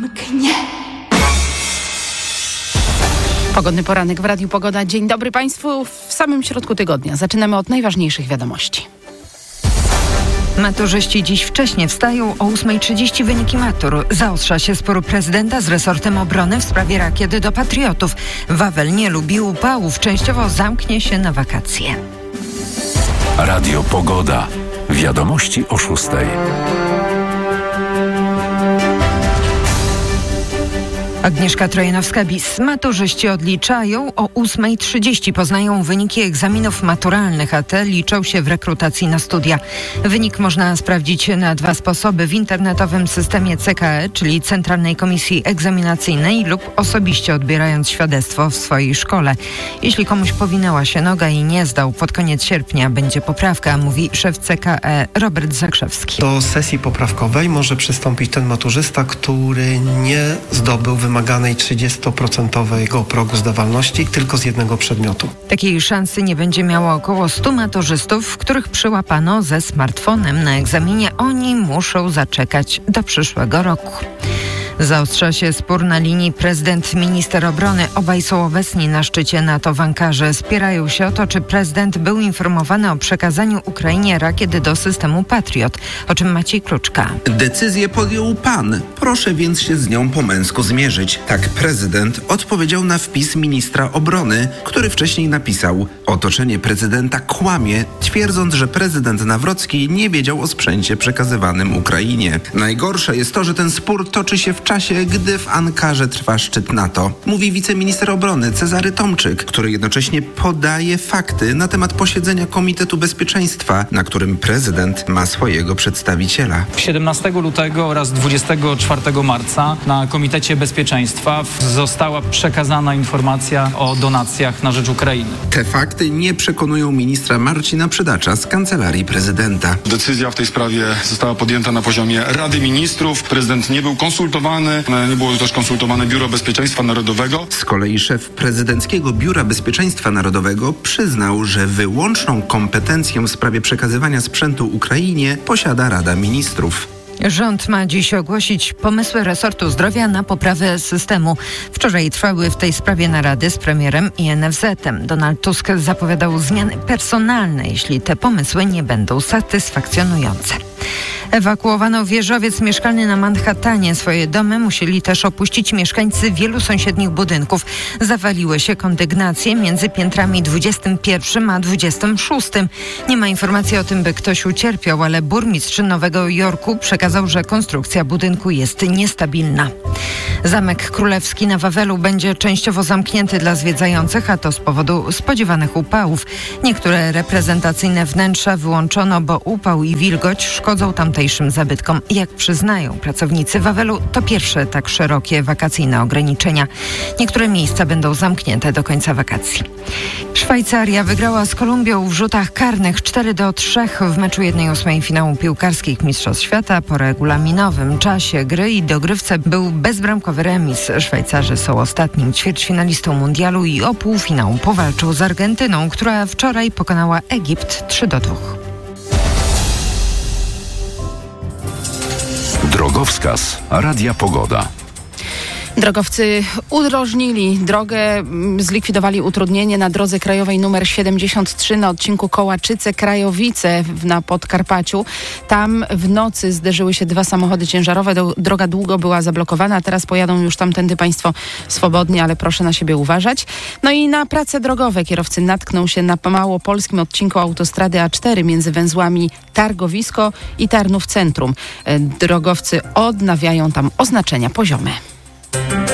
mknie. Pogodny poranek w Radiu Pogoda. Dzień dobry Państwu. W samym środku tygodnia zaczynamy od najważniejszych wiadomości. Maturzyści dziś wcześnie wstają. O 8:30 wyniki matur. Zaostrza się spór prezydenta z resortem obrony w sprawie rakiet do patriotów. Wawel nie lubi upałów. Częściowo zamknie się na wakacje. Radio Pogoda. Wiadomości o 6:00. Agnieszka Trojanowska-Bis. Maturzyści odliczają. O 8:30 poznają wyniki egzaminów maturalnych, a te liczą się w rekrutacji na studia. Wynik można sprawdzić na dwa sposoby: w internetowym systemie CKE, czyli Centralnej Komisji Egzaminacyjnej, lub osobiście odbierając świadectwo w swojej szkole. Jeśli komuś powinęła się noga i nie zdał, pod koniec sierpnia będzie poprawka, mówi szef CKE Robert Zakrzewski. Do sesji poprawkowej może przystąpić ten maturzysta, który nie zdobył wymaganej 30% progu zdawalności tylko z jednego przedmiotu. Takiej szansy nie będzie miało około 100 maturzystów, których przyłapano ze smartfonem na egzaminie. Oni muszą zaczekać do przyszłego roku. Zaostrza się spór na linii prezydent-minister obrony. Obaj są obecni na szczycie NATO w Ankarze. Spierają się o to, czy prezydent był informowany o przekazaniu Ukrainie rakiet do systemu Patriot. O czym Maciej Kluczka. Decyzję podjął pan. Proszę więc się z nią po męsku zmierzyć. Tak prezydent odpowiedział na wpis ministra obrony, który wcześniej napisał: otoczenie prezydenta kłamie, twierdząc, że prezydent Nawrocki nie wiedział o sprzęcie przekazywanym Ukrainie. Najgorsze jest to, że ten spór toczy się w czasie, gdy w Ankarze trwa szczyt NATO. Mówi wiceminister obrony Cezary Tomczyk, który jednocześnie podaje fakty na temat posiedzenia Komitetu Bezpieczeństwa, na którym prezydent ma swojego przedstawiciela. 17 lutego oraz 24 marca na Komitecie Bezpieczeństwa została przekazana informacja o donacjach na rzecz Ukrainy. Te fakty nie przekonują ministra Marcina Przydacza z Kancelarii Prezydenta. Decyzja w tej sprawie została podjęta na poziomie Rady Ministrów. Prezydent nie był konsultowany. Nie było też konsultowane Biuro Bezpieczeństwa Narodowego. Z kolei szef prezydenckiego Biura Bezpieczeństwa Narodowego przyznał, że wyłączną kompetencję w sprawie przekazywania sprzętu Ukrainie posiada Rada Ministrów. Rząd ma dziś ogłosić pomysły resortu zdrowia na poprawę systemu. Wczoraj trwały w tej sprawie narady z premierem i NFZ-em. Donald Tusk zapowiadał zmiany personalne, jeśli te pomysły nie będą satysfakcjonujące. Ewakuowano wieżowiec mieszkalny na Manhattanie. Swoje domy musieli też opuścić mieszkańcy wielu sąsiednich budynków. Zawaliły się kondygnacje między piętrami 21 a 26. Nie ma informacji o tym, by ktoś ucierpiał, ale burmistrz Nowego Jorku przekazał, że konstrukcja budynku jest niestabilna. Zamek Królewski na Wawelu będzie częściowo zamknięty dla zwiedzających, a to z powodu spodziewanych upałów. Niektóre reprezentacyjne wnętrza wyłączono, bo upał i wilgoć szkodzą tamtejszym zabytkom. Jak przyznają pracownicy Wawelu, to pierwsze tak szerokie wakacyjne ograniczenia. Niektóre miejsca będą zamknięte do końca wakacji. Szwajcaria wygrała z Kolumbią w rzutach karnych 4-3 w meczu 1/8 finału piłkarskich Mistrzostw Świata. Po regulaminowym czasie gry i dogrywce był bezbramkowy remis. Szwajcarzy są ostatnim ćwierćfinalistą mundialu i o półfinał powalczą z Argentyną, która wczoraj pokonała Egipt 3-2. Drogowskaz Radia Pogoda. Drogowcy udrożnili drogę, zlikwidowali utrudnienie na drodze krajowej nr 73 na odcinku Kołaczyce-Krajowice na Podkarpaciu. Tam w nocy zderzyły się dwa samochody ciężarowe. Droga długo była zablokowana. Teraz pojadą już tamtędy Państwo swobodnie, ale proszę na siebie uważać. No i na prace drogowe kierowcy natkną się na małopolskim odcinku autostrady A4 między węzłami Targowisko i Tarnów Centrum. Drogowcy odnawiają tam oznaczenia poziome.